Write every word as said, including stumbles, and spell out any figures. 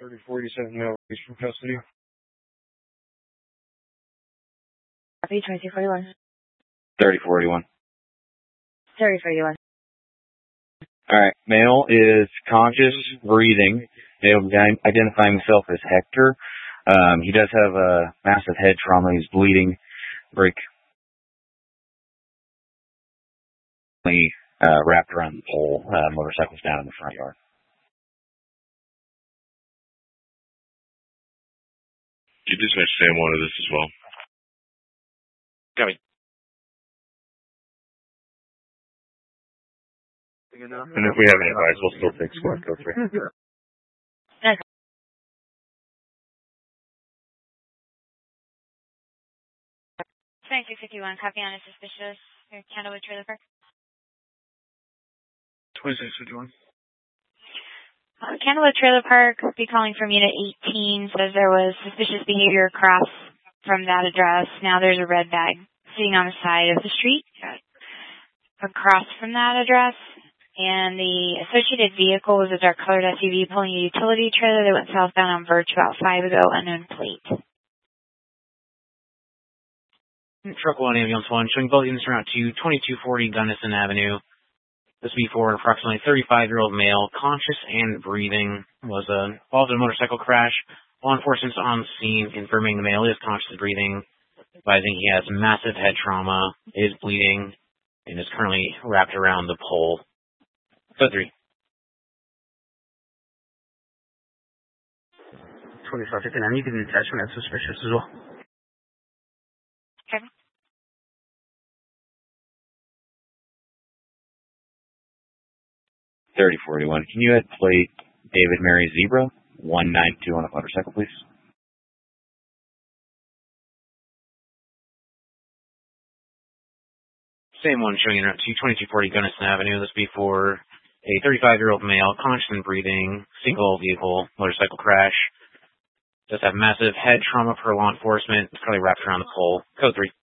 thirty forty-seven male released from custody. Copy, twenty-two forty-one. thirty forty-one. thirty forty-one. Alright, male is conscious, breathing. Male identifying himself as Hector. Um, he does have a massive head trauma. He's bleeding. Break. Uh, wrapped around the pole. Uh, motorcycle's down in the front yard. You dispatch Sam one of this as well. Copy. And if we have any advice, we'll still take squad code three. Okay. twenty-two fifty-one, copy on a suspicious Candlewood Trailer Park. twenty-six fifty-one. Uh, Candlewood Trailer Park, be calling from Unit eighteen, says there was suspicious behavior across from that address. Now there's a red bag sitting on the side of the street across from that address. And the associated vehicle was a dark-colored S U V pulling a utility trailer that went southbound on Birch about five ago, unknown plate. Truck one, ambulance one, showing both units around to twenty-two forty Gunnison Avenue. This before an approximately thirty-five-year-old male, conscious and breathing, was uh, involved in a motorcycle crash. Law enforcement's on scene confirming the male is conscious and breathing, advising he has massive head trauma, is bleeding, and is currently wrapped around the pole. Code three. twenty-five fifty-nine, you can attach when that's suspicious as well. Okay. thirty forty-one. Can you add plate David Mary Zebra one nine two on a motorcycle, please? Same one showing in to twenty-two forty Gunnison Avenue. This before a thirty-five-year-old male, conscious and breathing, single vehicle, motorcycle crash. Does have massive head trauma per law enforcement. It's currently wrapped around the pole. Code three.